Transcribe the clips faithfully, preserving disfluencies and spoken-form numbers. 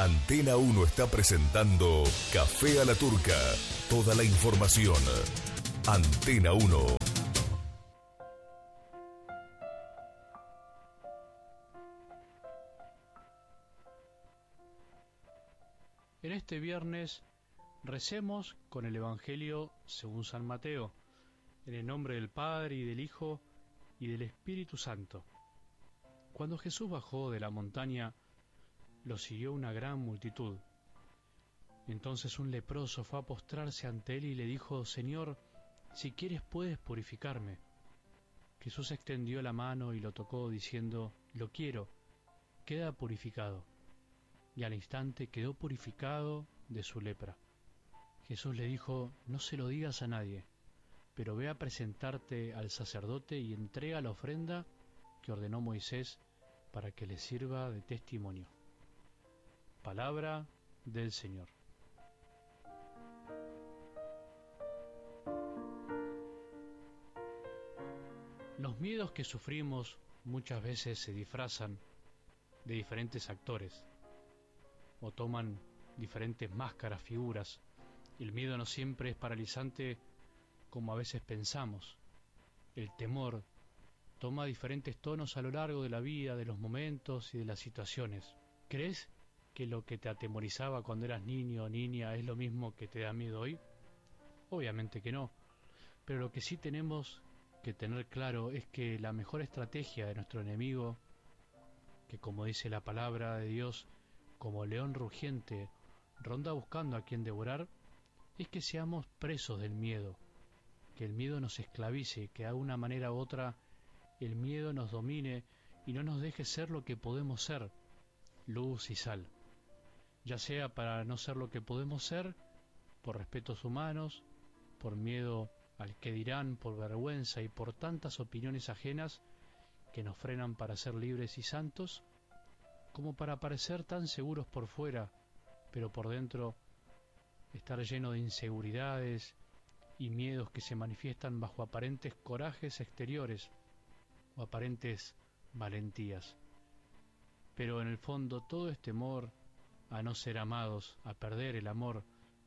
Antena uno está presentando Café a la Turca. Toda la información. Antena uno. En este viernes recemos con el Evangelio según San Mateo, en el nombre del Padre y del Hijo y del Espíritu Santo. Cuando Jesús bajó de la montaña, lo siguió una gran multitud. Entonces un leproso fue a postrarse ante él y le dijo: Señor, si quieres puedes purificarme. Jesús extendió la mano y lo tocó, diciendo: Lo quiero, queda purificado. Y al instante quedó purificado de su lepra. Jesús le dijo: No se lo digas a nadie, pero ve a presentarte al sacerdote y entrega la ofrenda que ordenó Moisés para que le sirva de testimonio. Palabra del Señor. Los miedos que sufrimos muchas veces se disfrazan de diferentes actores o toman diferentes máscaras, figuras. El miedo no siempre es paralizante como a veces pensamos. El temor toma diferentes tonos a lo largo de la vida, de los momentos y de las situaciones. ¿Crees que lo que te atemorizaba cuando eras niño o niña es lo mismo que te da miedo hoy? Obviamente que no, pero lo que sí tenemos que tener claro es que la mejor estrategia de nuestro enemigo, que como dice la palabra de Dios, como león rugiente ronda buscando a quien devorar, es que seamos presos del miedo, que el miedo nos esclavice, que de una manera u otra el miedo nos domine y no nos deje ser lo que podemos ser, luz y sal, ya sea para no ser lo que podemos ser, por respetos humanos, por miedo al que dirán, por vergüenza y por tantas opiniones ajenas que nos frenan para ser libres y santos, como para parecer tan seguros por fuera, pero por dentro estar lleno de inseguridades y miedos que se manifiestan bajo aparentes corajes exteriores o aparentes valentías. Pero en el fondo todo es temor a no ser amados, a perder el amor,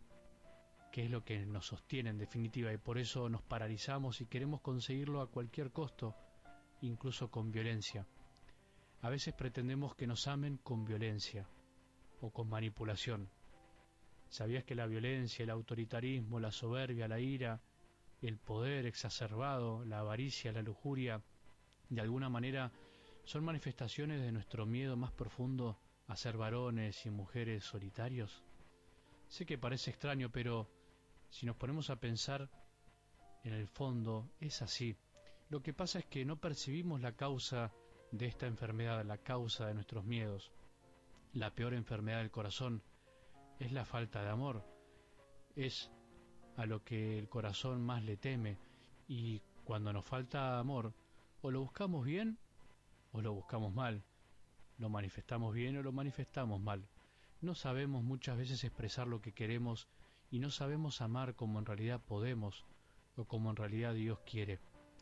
que es lo que nos sostiene en definitiva, y por eso nos paralizamos y queremos conseguirlo a cualquier costo, incluso con violencia. A veces pretendemos que nos amen con violencia o con manipulación. ¿Sabías que la violencia, el autoritarismo, la soberbia, la ira, el poder exacerbado, la avaricia, la lujuria, de alguna manera son manifestaciones de nuestro miedo más profundo a ser varones y mujeres solitarios? Sé que parece extraño, pero si nos ponemos a pensar, en el fondo es así. Lo que pasa es que no percibimos la causa de esta enfermedad, la causa de nuestros miedos. La peor enfermedad del corazón es la falta de amor, es a lo que el corazón más le teme, y cuando nos falta amor, o lo buscamos bien o lo buscamos mal, lo manifestamos bien o lo manifestamos mal. No sabemos muchas veces expresar lo que queremos y no sabemos amar como en realidad podemos o como en realidad Dios quiere.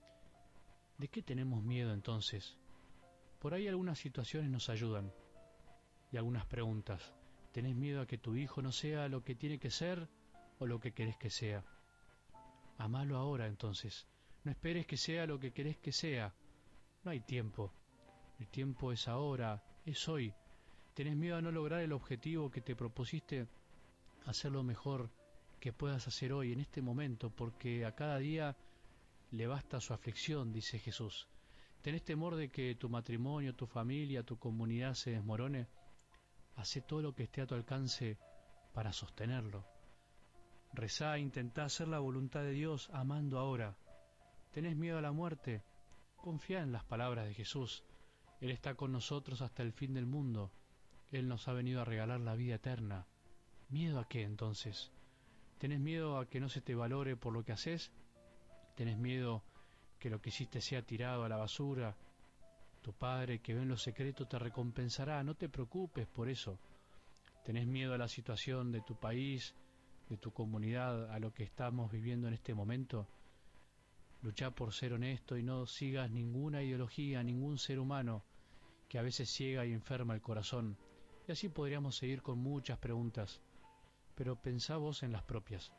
¿De qué tenemos miedo entonces? Por ahí algunas situaciones nos ayudan y algunas preguntas. ¿Tenés miedo a que tu hijo no sea lo que tiene que ser o lo que querés que sea? Amalo ahora entonces. No esperes que sea lo que querés que sea. No hay tiempo. El tiempo es ahora, es hoy. ¿Tenés miedo a no lograr el objetivo que te propusiste? Hacer lo mejor que puedas hacer hoy, en este momento, porque a cada día le basta su aflicción, dice Jesús. ¿Tenés temor de que tu matrimonio, tu familia, tu comunidad se desmorone? Hacé todo lo que esté a tu alcance para sostenerlo. Rezá e intentá hacer la voluntad de Dios amando ahora. ¿Tenés miedo a la muerte? Confía en las palabras de Jesús. Él está con nosotros hasta el fin del mundo. Él nos ha venido a regalar la vida eterna. ¿Miedo a qué entonces? ¿Tenés miedo a que no se te valore por lo que haces? ¿Tenés miedo que lo que hiciste sea tirado a la basura? Tu Padre que ve en lo secreto te recompensará, no te preocupes por eso. ¿Tenés miedo a la situación de tu país, de tu comunidad, a lo que estamos viviendo en este momento? Luchá por ser honesto y no sigas ninguna ideología, ningún ser humano que a veces ciega y enferma el corazón. Y así podríamos seguir con muchas preguntas, pero pensá vos en las propias.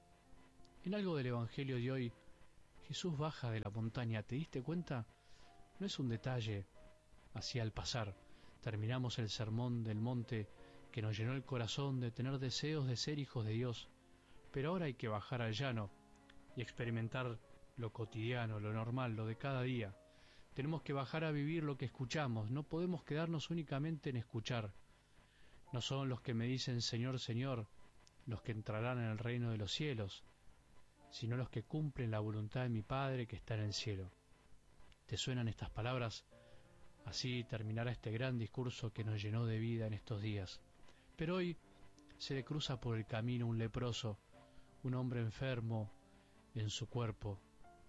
En algo del Evangelio de hoy, Jesús baja de la montaña, ¿te diste cuenta? No es un detalle así al pasar. Terminamos el sermón del monte que nos llenó el corazón de tener deseos de ser hijos de Dios, pero ahora hay que bajar al llano y experimentar lo cotidiano, lo normal, lo de cada día. Tenemos que bajar a vivir lo que escuchamos, no podemos quedarnos únicamente en escuchar. No son los que me dicen Señor, Señor, los que entrarán en el reino de los cielos, sino los que cumplen la voluntad de mi Padre que está en el cielo. ¿Te suenan estas palabras? Así terminará este gran discurso que nos llenó de vida en estos días. Pero hoy se le cruza por el camino un leproso, un hombre enfermo en su cuerpo,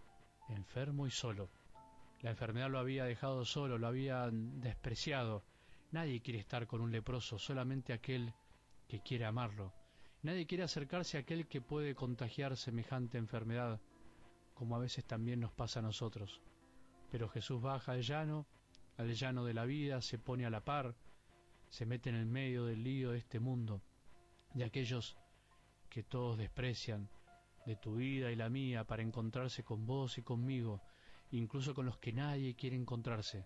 enfermo y solo. La enfermedad lo había dejado solo, lo había despreciado. Nadie quiere estar con un leproso, solamente aquel que quiere amarlo. Nadie quiere acercarse a aquel que puede contagiar semejante enfermedad, como a veces también nos pasa a nosotros. Pero Jesús baja al llano, al llano de la vida, se pone a la par, se mete en el medio del lío de este mundo, de aquellos que todos desprecian, de tu vida y la mía, para encontrarse con vos y conmigo, incluso con los que nadie quiere encontrarse.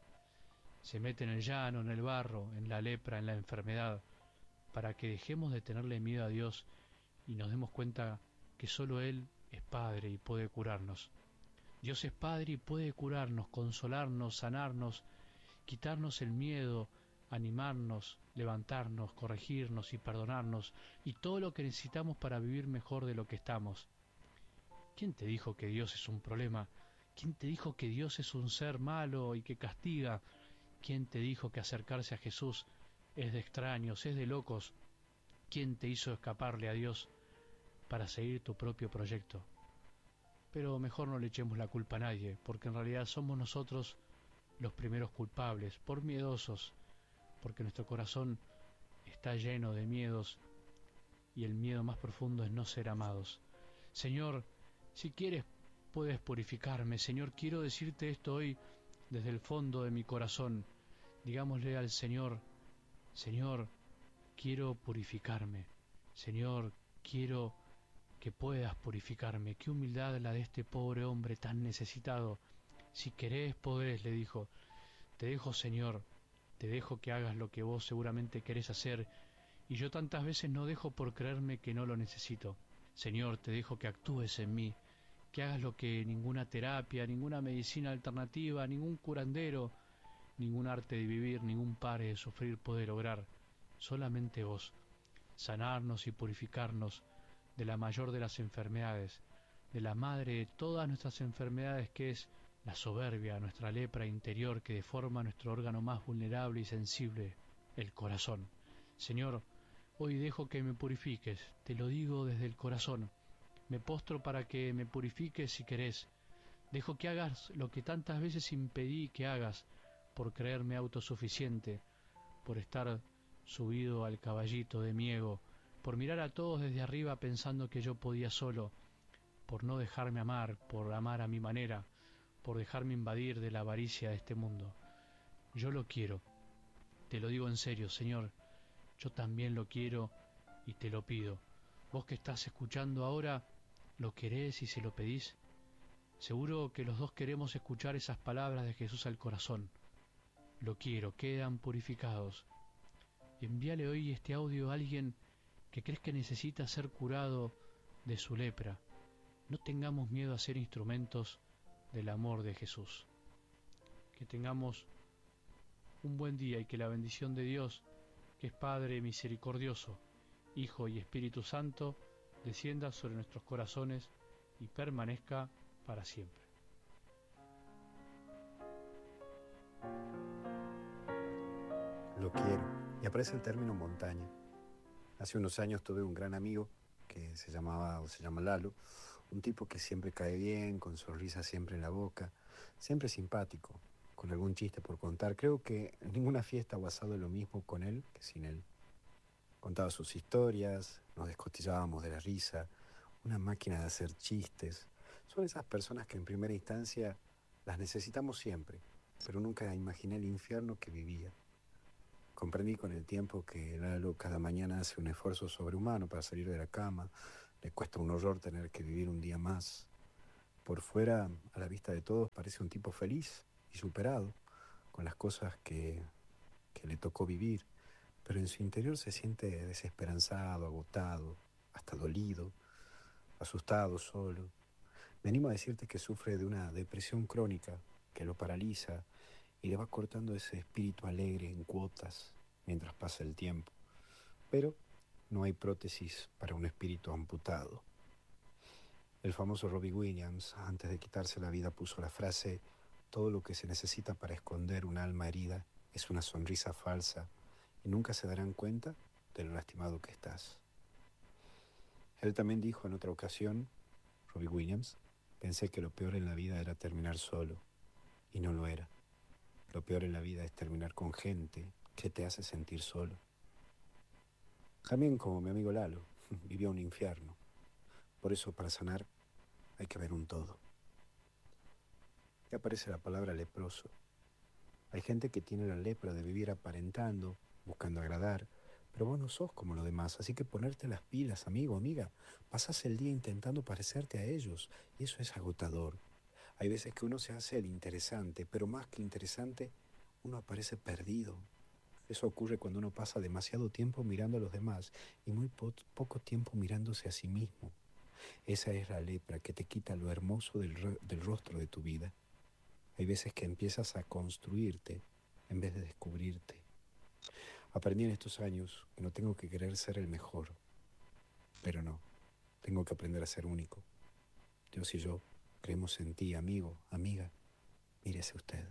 Se mete en el llano, en el barro, en la lepra, en la enfermedad, para que dejemos de tenerle miedo a Dios y nos demos cuenta que solo Él es Padre y puede curarnos. Dios es Padre y puede curarnos, consolarnos, sanarnos, quitarnos el miedo, animarnos, levantarnos, corregirnos y perdonarnos, y todo lo que necesitamos para vivir mejor de lo que estamos. ¿Quién te dijo que Dios es un problema? ¿Quién te dijo que Dios es un ser malo y que castiga? ¿Quién te dijo que acercarse a Jesús es de extraños, es de locos? ¿Quién te hizo escaparle a Dios para seguir tu propio proyecto? Pero mejor no le echemos la culpa a nadie, porque en realidad somos nosotros los primeros culpables, por miedosos, porque nuestro corazón está lleno de miedos y el miedo más profundo es no ser amados. Señor, si quieres puedes purificarme. Señor, quiero decirte esto hoy desde el fondo de mi corazón. Digámosle al Señor, Señor, quiero purificarme. Señor, quiero que puedas purificarme. Qué humildad la de este pobre hombre tan necesitado. Si querés, podés, le dijo. Te dejo, Señor, te dejo que hagas lo que vos seguramente querés hacer, y yo tantas veces no dejo por creerme que no lo necesito. Señor, te dejo que actúes en mí, que hagas lo que ninguna terapia, ninguna medicina alternativa, ningún curandero, ningún arte de vivir, ningún pare de sufrir puede lograr. Solamente vos. Sanarnos y purificarnos de la mayor de las enfermedades, de la madre de todas nuestras enfermedades, que es la soberbia, nuestra lepra interior que deforma nuestro órgano más vulnerable y sensible, el corazón. Señor, hoy dejo que me purifiques, te lo digo desde el corazón. Me postro para que me purifiques si querés. Dejo que hagas lo que tantas veces impedí que hagas, por creerme autosuficiente, por estar subido al caballito de mi ego, por mirar a todos desde arriba pensando que yo podía solo, por no dejarme amar, por amar a mi manera, por dejarme invadir de la avaricia de este mundo. Yo lo quiero, te lo digo en serio, Señor, yo también lo quiero y te lo pido. Vos que estás escuchando ahora, ¿lo querés y se lo pedís? Seguro que los dos queremos escuchar esas palabras de Jesús al corazón. Lo quiero, quedan purificados. Envíale hoy este audio a alguien que crees que necesita ser curado de su lepra. No tengamos miedo a ser instrumentos del amor de Jesús. Que tengamos un buen día y que la bendición de Dios, que es Padre misericordioso, Hijo y Espíritu Santo, descienda sobre nuestros corazones y permanezca para siempre. Lo quiero. Y aparece el término montaña. Hace unos años tuve un gran amigo que se llamaba o se llama Lalo, un tipo que siempre cae bien, con sonrisa siempre en la boca, siempre simpático, con algún chiste por contar. Creo que en ninguna fiesta o asado es lo mismo con él que sin él. Contaba sus historias, nos descostillábamos de la risa, una máquina de hacer chistes. Son esas personas que en primera instancia las necesitamos siempre, pero nunca imaginé el infierno que vivía. Comprendí con el tiempo que Lalo cada mañana hace un esfuerzo sobrehumano para salir de la cama. Le cuesta un horror tener que vivir un día más. Por fuera, a la vista de todos, parece un tipo feliz y superado con las cosas que, que le tocó vivir, pero en su interior se siente desesperanzado, agotado, hasta dolido, asustado, solo. Me animo a decirte que sufre de una depresión crónica que lo paraliza y le va cortando ese espíritu alegre en cuotas mientras pasa el tiempo. Pero no hay prótesis para un espíritu amputado. El famoso Robbie Williams, antes de quitarse la vida, puso la frase: todo lo que se necesita para esconder un alma herida es una sonrisa falsa y nunca se darán cuenta de lo lastimado que estás. Él también dijo en otra ocasión, Robbie Williams: pensé que lo peor en la vida era terminar solo, y no lo era. Lo peor en la vida es terminar con gente que te hace sentir solo. También, como mi amigo Lalo, vivió un infierno. Por eso, para sanar, hay que ver un todo. Ya aparece la palabra leproso. Hay gente que tiene la lepra de vivir aparentando, buscando agradar, pero vos no sos como los demás, así que ponerte las pilas, amigo, amiga. Pasás el día intentando parecerte a ellos, y eso es agotador. Hay veces que uno se hace el interesante, pero más que interesante, uno aparece perdido. Eso ocurre cuando uno pasa demasiado tiempo mirando a los demás y muy po- poco tiempo mirándose a sí mismo. Esa es la lepra que te quita lo hermoso del, ro- del rostro de tu vida. Hay veces que empiezas a construirte en vez de descubrirte. Aprendí en estos años que no tengo que querer ser el mejor, pero no, tengo que aprender a ser único. Dios y yo creemos en ti, amigo, amiga, mírese usted.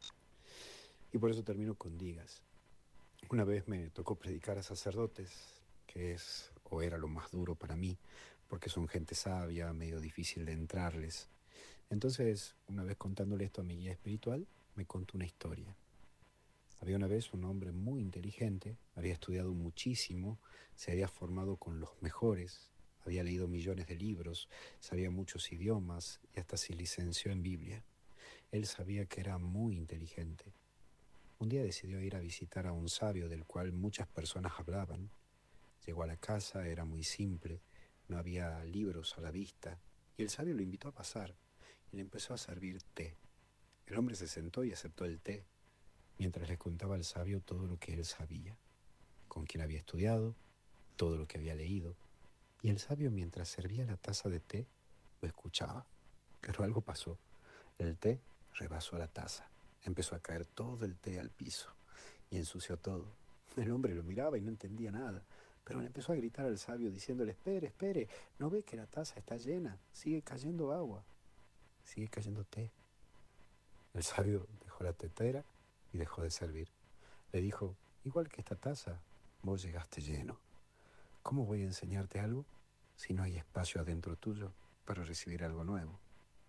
Y por eso termino con digas. Una vez me tocó predicar a sacerdotes, que es o era lo más duro para mí, porque son gente sabia, medio difícil de entrarles. Entonces, una vez contándole esto a mi guía espiritual, me contó una historia. Había una vez un hombre muy inteligente, había estudiado muchísimo, se había formado con los mejores, había leído millones de libros, sabía muchos idiomas y hasta se licenció en Biblia. Él sabía que era muy inteligente. Un día decidió ir a visitar a un sabio del cual muchas personas hablaban. Llegó a la casa, era muy simple, no había libros a la vista, y el sabio lo invitó a pasar y le empezó a servir té. El hombre se sentó y aceptó el té, mientras le contaba al sabio todo lo que él sabía, con quién había estudiado, todo lo que había leído, y el sabio, mientras servía la taza de té, lo escuchaba. Pero algo pasó. El té rebasó la taza. Empezó a caer todo el té al piso y ensució todo. El hombre lo miraba y no entendía nada, pero le empezó a gritar al sabio diciéndole: espere, espere, ¿no ve que la taza está llena? Sigue cayendo agua, sigue cayendo té. El sabio dejó la tetera y dejó de servir. Le dijo: igual que esta taza, vos llegaste lleno. ¿Cómo voy a enseñarte algo si no hay espacio adentro tuyo para recibir algo nuevo?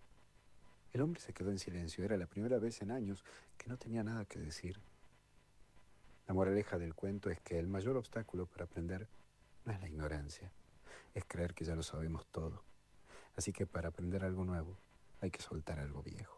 El hombre se quedó en silencio. Era la primera vez en años que no tenía nada que decir. La moraleja del cuento es que el mayor obstáculo para aprender no es la ignorancia, es creer que ya lo sabemos todo. Así que para aprender algo nuevo hay que soltar algo viejo.